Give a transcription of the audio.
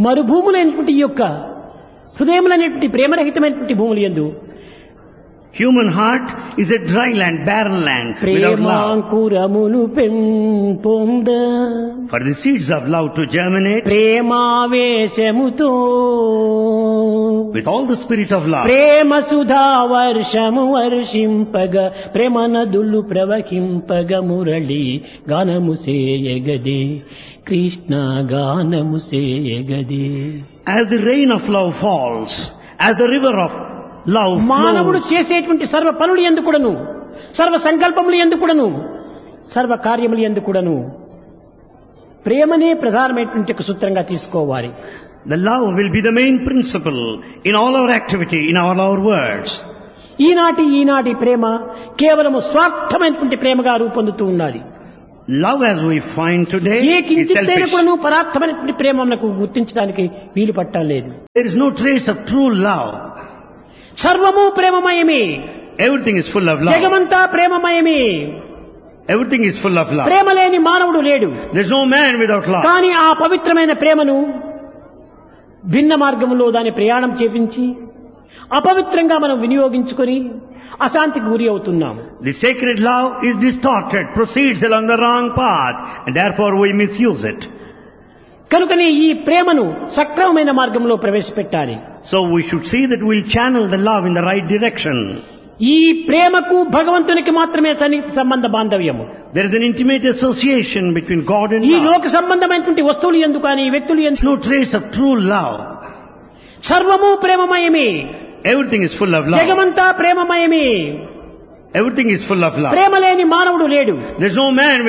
మరుభూములైనటువంటి ఈ యొక్క హృదయములైనటువంటి ప్రేమరహితమైనటువంటి భూములు యందు human heart is a dry land, barren land, without love. ప్రేమాంకురములు పెంపొంద For the seeds of love to germinate, ప్రేమావేశముతో with all the spirit of love, ప్రేమ సుధా వర్షము వర్షింపగ ప్రేమ నదులు ప్రవహింపగ మురళి గానము సేయగదే కృష్ణ గానము సేయగదే. as the rain of love falls, as the river of love మానవుడు flows, చేసేటువంటి సర్వ పనులు ఎందుకుడను, సర్వ సంకల్పములు ఎందుకుడను, సర్వ కార్యములు ఎందుకుడను ప్రేమనే ప్రధానమైనటువంటి ఒక సూత్రంగా తీసుకోవాలి. the love will be the main principle in all our activity, in all our words. ఈనాటి ప్రేమ కేవలము స్వార్థమైనటువంటి ప్రేమగా రూపొందుతూ ఉన్నది. Love as we find today A is కించితైనా selfish. కూడాను పరార్థమైనటువంటి ప్రేమ మనకు గుర్తించడానికి వీలు పట్టలేదు. There is no trace of true love. సర్వము ప్రేమమయమే, Everything is full of love. జగమంతా ప్రేమమయమే. Everything is full of love. ప్రేమ లేని మానవుడు లేడు. There is no man without love. కానీ ఆ పవిత్రమైన ప్రేమను భిన్న మార్గంలో దాని ప్రయాణం చేపించి అపవిత్రంగా మనం వినియోగించుకొని అశాంతికి గురి అవుతున్నాము. The sacred love is distorted, proceeds along the wrong path, and therefore we misuse it. కనుకనే ఈ ప్రేమను సక్రమమైన మార్గంలో ప్రవేశపెట్టాలి. So we should see that we'll channel the love in the right direction. ఈ ప్రేమకు భగవంతునికి మాత్రమే సన్నిహిత సంబంధ బాంధవ్యము. There is an intimate association between God and ఈ love. లోక సంబంధమైనటువంటి వస్తువులు ఎందుకు కానీ వ్యక్తులు There is no trace of true love. సర్వము ప్రేమమయమే, Everything is full of love. జగమంతా ప్రేమమయమే. Everything is full of love. ప్రేమ లేని మానవుడు లేడు. There is no man